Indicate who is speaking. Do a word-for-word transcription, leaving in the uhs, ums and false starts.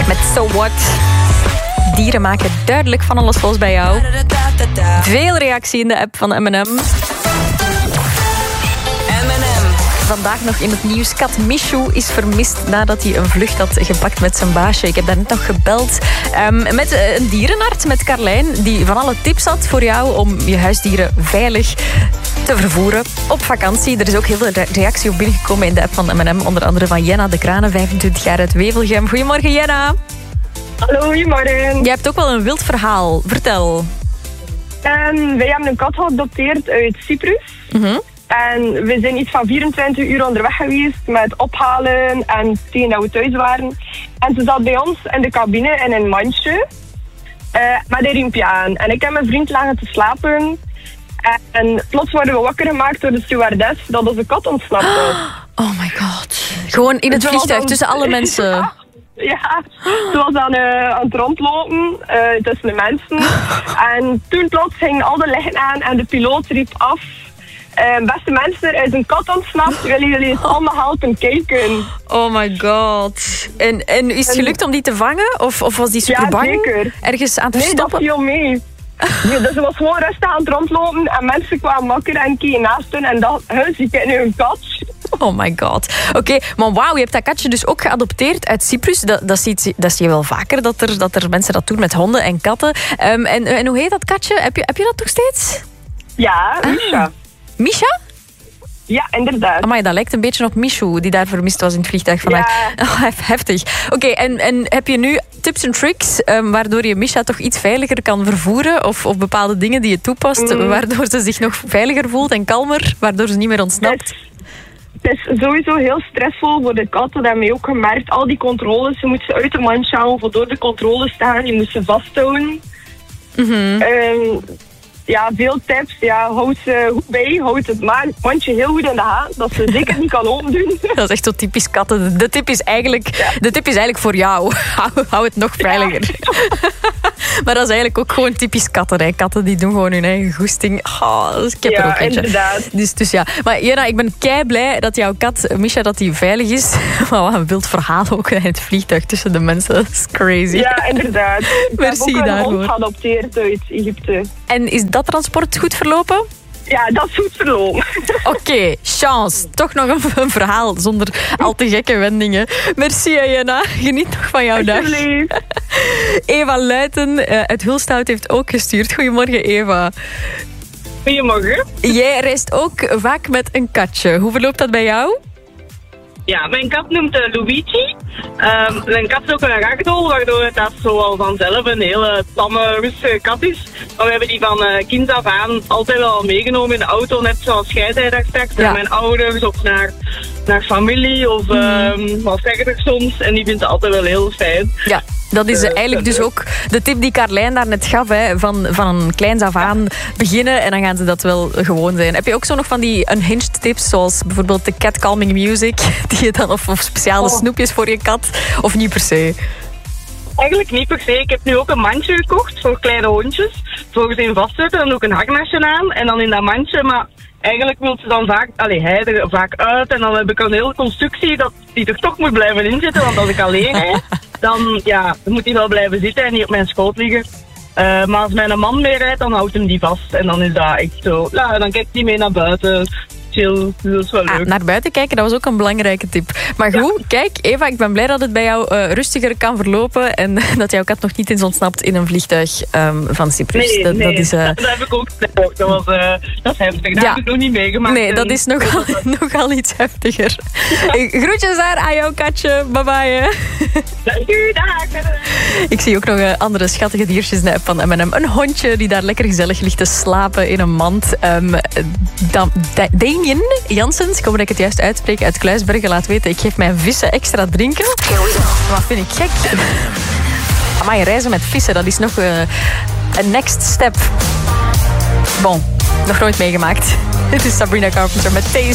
Speaker 1: Met So What. Dieren maken duidelijk van alles los bij jou. Veel reactie in de app van M en M. Vandaag nog in het nieuws. Kat Michou is vermist nadat hij een vlucht had gepakt met zijn baasje. Ik heb daar net nog gebeld um, met een dierenarts, met Carlijn, die van alle tips had voor jou om je huisdieren veilig te vervoeren op vakantie. Er is ook heel veel reactie op binnengekomen in de app van M en M. Onder andere van Jenna de Kranen, vijfentwintig jaar uit Wevelgem. Goedemorgen, Jenna.
Speaker 2: Hallo, goedemorgen.
Speaker 1: Jij hebt ook wel een wild verhaal. Vertel.
Speaker 2: Um, wij hebben een kat geadopteerd uit Cyprus.
Speaker 1: Mm-hmm.
Speaker 2: En we zijn iets van vierentwintig uur onderweg geweest met ophalen en tegen dat we thuis waren. En ze zat bij ons in de cabine in een mandje uh, met een riempje aan. En ik en mijn vriend lagen te slapen. En plots worden we wakker gemaakt door de stewardess dat onze kat ontsnapt was.
Speaker 1: Oh my god. Gewoon in het
Speaker 2: Ze
Speaker 1: vliegtuig,
Speaker 2: dan...
Speaker 1: tussen alle mensen.
Speaker 2: Ja, ja. Ze was dan uh, aan het rondlopen uh, tussen de mensen. En toen plots gingen al de lichten aan en de piloot riep af... Uh, beste mensen, er is een kat ontsnapt. Willen jullie eens allemaal helpen kijken?
Speaker 1: Oh my god. En, en is het gelukt om die te vangen? Of, of was die super
Speaker 2: ja,
Speaker 1: bang?
Speaker 2: Zeker.
Speaker 1: Ergens aan te
Speaker 2: nee,
Speaker 1: stoppen?
Speaker 2: Nee, dat viel mee. Ja, dus ze was gewoon rustig aan het rondlopen. En mensen kwamen wakker en keken naast hen. En dacht, huh, zie ik nu een kat?
Speaker 1: Oh my god. Oké, okay, maar wauw, je hebt dat katje dus ook geadopteerd uit Cyprus. Dat, dat, zie, dat zie je wel vaker, dat er, dat er mensen dat doen met honden en katten. Um, en, en hoe heet dat katje? Heb je, heb je dat nog steeds?
Speaker 2: Ja, Misha. Ah.
Speaker 1: Misha?
Speaker 2: Ja, inderdaad.
Speaker 1: Amai, dat lijkt een beetje op Michou, die daar vermist was in het vliegtuig vandaag. Ja. Oh, heftig. Oké, okay, en, en heb je nu tips en tricks um, waardoor je Misha toch iets veiliger kan vervoeren? Of, of bepaalde dingen die je toepast, mm. waardoor ze zich nog veiliger voelt en kalmer, waardoor ze niet meer ontsnapt?
Speaker 2: Het is, het is sowieso heel stressvol voor de kat, dat hebben we ook gemerkt. Al die controles, je moet ze uit de mandje halen voor door de controles te gaan. Je moet ze vasthouden.
Speaker 1: Mm-hmm.
Speaker 2: Um, Ja, veel tips. Ja, houd ze goed bij. Houd het mandje heel goed in de hand. Dat ze zeker niet kan open doen.
Speaker 1: Dat is echt zo typisch katten. De tip is eigenlijk, ja. de tip is eigenlijk voor jou. Hou, hou het nog veiliger. Ja. Maar dat is eigenlijk ook gewoon typisch katten. Hè. Katten die doen gewoon hun eigen goesting. Oh, ik heb
Speaker 2: ja,
Speaker 1: er ook eentje.
Speaker 2: Inderdaad.
Speaker 1: Dus, dus ja. Maar Jenna, ik ben kei blij dat jouw kat, Misha, dat die veilig is. Maar wat een wild verhaal ook in het vliegtuig tussen de mensen. Dat is crazy.
Speaker 2: Ja, inderdaad. Ik
Speaker 1: Merci
Speaker 2: heb ook
Speaker 1: daarvoor.
Speaker 2: een hond geadopteerd uit Egypte.
Speaker 1: En is dat transport goed verlopen?
Speaker 2: Ja, dat is goed verlopen.
Speaker 1: Oké, okay, chance. Toch nog een, een verhaal zonder al te gekke wendingen. Merci, Jenna. Geniet nog van jouw dag. Eva Luiten uh, uit Hulstout heeft ook gestuurd. Goedemorgen, Eva.
Speaker 2: Goedemorgen.
Speaker 1: Jij reist ook vaak met een katje. Hoe verloopt dat bij jou?
Speaker 3: Ja, mijn kat noemt uh, Luigi. Um, mijn kat is ook een ragdoll, waardoor het dat zo al vanzelf een hele tamme, rustige kat is. Maar we hebben die van uh, kind af aan altijd wel meegenomen in de auto, net zoals jij zei daar straks, ja. Naar mijn ouders of naar, naar familie of um, wat verder soms. En die vindt het altijd wel heel fijn.
Speaker 1: Ja. Dat is eigenlijk dus ook de tip die Carlijn daar net gaf. Hè, van, van kleins af aan beginnen en dan gaan ze dat wel gewoon zijn. Heb je ook zo nog van die unhinged tips, zoals bijvoorbeeld de cat calming music, die je dan, of, of speciale oh. snoepjes voor je kat, of niet per se?
Speaker 3: Eigenlijk niet per se. Ik heb nu ook een mandje gekocht voor kleine hondjes. Voor ze in vastzetten, dan ook een haknasje aan en dan in dat mandje, maar eigenlijk wil ze dan vaak, allee, hij er vaak uit en dan heb ik een hele constructie dat die er toch moet blijven inzitten, want als ik alleen rijd, dan ja, moet hij wel blijven zitten en niet op mijn schoot liggen. Uh, maar als mijn man mee rijdt, dan houdt hem die vast en dan is dat echt zo, ja, dan kijkt hij mee naar buiten. Chill, dat is wel leuk.
Speaker 1: Ah, naar buiten kijken, dat was ook een belangrijke tip. Maar goed, ja. Kijk, Eva, ik ben blij dat het bij jou uh, rustiger kan verlopen en dat jouw kat nog niet is ontsnapt in een vliegtuig um, van Cyprus.
Speaker 3: Nee,
Speaker 1: dat,
Speaker 3: nee,
Speaker 1: dat, is, uh...
Speaker 3: dat, dat heb ik ook. Dat was, uh, dat is heftig. Dat ja. heb ik nog niet meegemaakt.
Speaker 1: Nee, dat is nogal, nogal iets heftiger. Groetjes daar aan jouw katje. Bye bye.
Speaker 3: Dank u, dag.
Speaker 1: Ik zie ook nog uh, andere schattige diertjes in de app van M en M. Een hondje die daar lekker gezellig ligt te slapen in een mand. Um, da, da, Damien Janssens, ik hoop dat ik het juist uitspreek, uit Kluisbergen, laat weten, ik geef mijn vissen extra drinken. Wat vind ik gek. Amai, reizen met vissen, dat is nog uh, een next step. Bon, nog nooit meegemaakt. Dit is Sabrina Carpenter met Taste.